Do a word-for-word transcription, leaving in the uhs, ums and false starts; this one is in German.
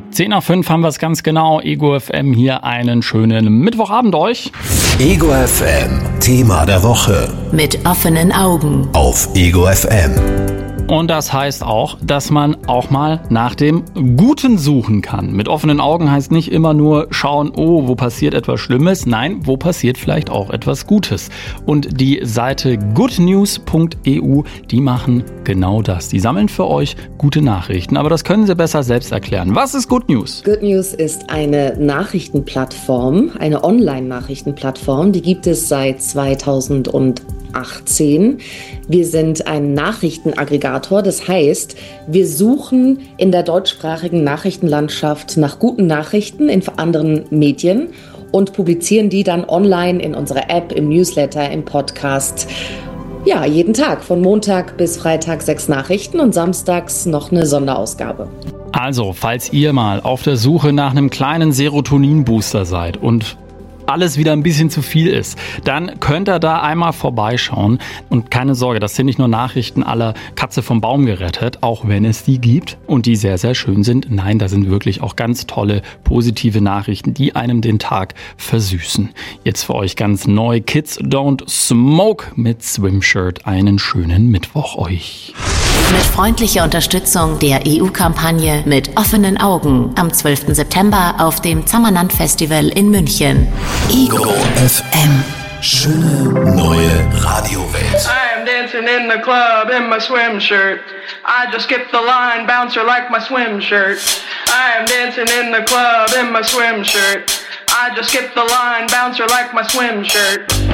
zehn nach fünf haben wir es ganz genau. Ego F M hier, einen schönen Mittwochabend euch. Ego F M, Thema der Woche. Mit offenen Augen. Auf Ego F M. Und das heißt auch, dass man auch mal nach dem Guten suchen kann. Mit offenen Augen heißt nicht immer nur schauen, oh, wo passiert etwas Schlimmes. Nein, wo passiert vielleicht auch etwas Gutes. Und die Seite goodnews punkt e u, die machen genau das. Die sammeln für euch gute Nachrichten. Aber das können sie besser selbst erklären. Was ist Good News? Good News ist eine Nachrichtenplattform, eine Online-Nachrichtenplattform. Die gibt es seit zweitausendachtzehn. Wir sind ein Nachrichtenaggregator. Das heißt, wir suchen in der deutschsprachigen Nachrichtenlandschaft nach guten Nachrichten in anderen Medien und publizieren die dann online in unserer App, im Newsletter, im Podcast. Ja, jeden Tag, von Montag bis Freitag sechs Nachrichten und samstags noch eine Sonderausgabe. Also, falls ihr mal auf der Suche nach einem kleinen Serotonin-Booster seid und alles wieder ein bisschen zu viel ist, dann könnt ihr da einmal vorbeischauen. Und keine Sorge, das sind nicht nur Nachrichten aller Katze vom Baum gerettet, auch wenn es die gibt und die sehr, sehr schön sind. Nein, da sind wirklich auch ganz tolle, positive Nachrichten, die einem den Tag versüßen. Jetzt für euch ganz neu, Kids Don't Smoke mit Swimshirt. Einen schönen Mittwoch euch. Mit freundlicher Unterstützung der E U-Kampagne Mit offenen Augen am zwölften September auf dem Zammerland Festival in München. Ego F M. Schöne neue Radiowelt. I am dancing in the club in my swim shirt. I just skipped the line, bouncer like my swim shirt. I am dancing in the club in my swim shirt. I just skipped the line, bouncer like my swim shirt.